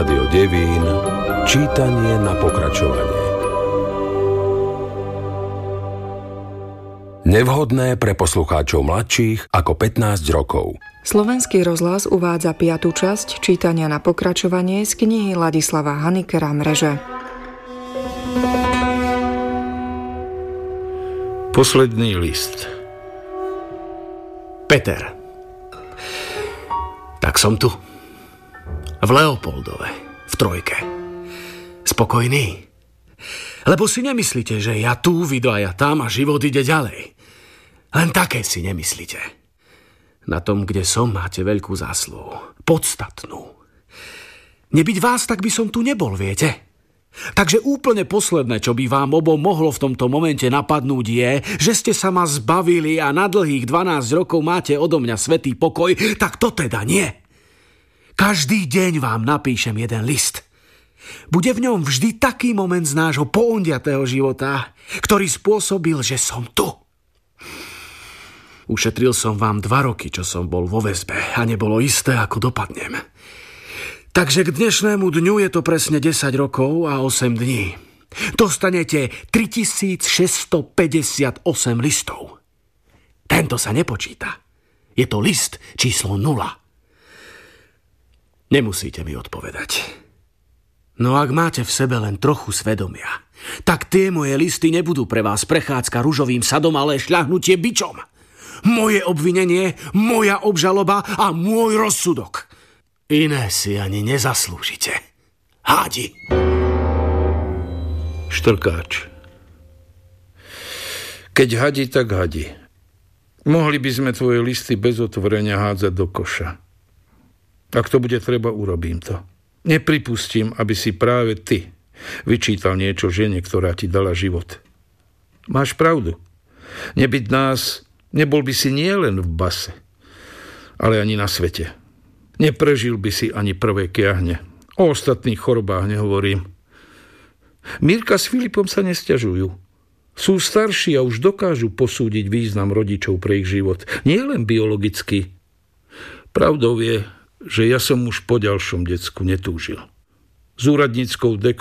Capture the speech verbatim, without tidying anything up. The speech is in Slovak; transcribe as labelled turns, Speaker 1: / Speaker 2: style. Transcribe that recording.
Speaker 1: Rádio Devín. Čítanie na pokračovanie. Nevhodné pre poslucháčov mladších ako pätnásť rokov.
Speaker 2: Slovenský rozhlas uvádza piatu časť čítania na pokračovanie z knihy Ladislava Hanikera Mreže.
Speaker 3: Posledný list. Peter. Tak som tu. V Leopoldove, v trojke. Spokojný. Lebo si nemyslíte, že ja tu, vy dvaja tam a život ide ďalej. Len také si nemyslíte. Na tom, kde som, máte veľkú zásluhu. Podstatnú. Nebyť vás, tak by som tu nebol, viete? Takže úplne posledné, čo by vám obom mohlo v tomto momente napadnúť je, že ste sa ma zbavili a na dlhých dvanásť rokov máte odo mňa svätý pokoj, tak to teda nie. Každý deň vám napíšem jeden list. Bude v ňom vždy taký moment z nášho poondiatého života, ktorý spôsobil, že som tu. Ušetril som vám dva roky, čo som bol vo väzbe a nebolo isté, ako dopadnem. Takže k dnešnému dňu je to presne desať rokov a osem dní. Dostanete tritisícšesťstopäťdesiatosem listov. Tento sa nepočíta. Je to list číslo nula. Nemusíte mi odpovedať. No ak máte v sebe len trochu svedomia, tak tie moje listy nebudú pre vás prechádzka ružovým sadom, ale šľahnutie bičom. Moje obvinenie, moja obžaloba a môj rozsudok. Iné si ani nezaslúžite. Hádi.
Speaker 4: Štrkáč. Keď hadi, tak hadi. Mohli by sme tvoje listy bez otvorenia hádzať do koša. Ak to bude treba, urobím to. Nepripustím, aby si práve ty vyčítal niečo žene, ktorá ti dala život. Máš pravdu. Nebyť nás, nebol by si nielen v base, ale ani na svete. Neprežil by si ani prvé kiahne. O ostatných chorobách nehovorím. Mirka s Filipom sa nesťažujú. Sú starší a už dokážu posúdiť význam rodičov pre ich život. Nie len biologicky. Pravdou je, že ja som už po ďalšom decku netúžil. S úradníckou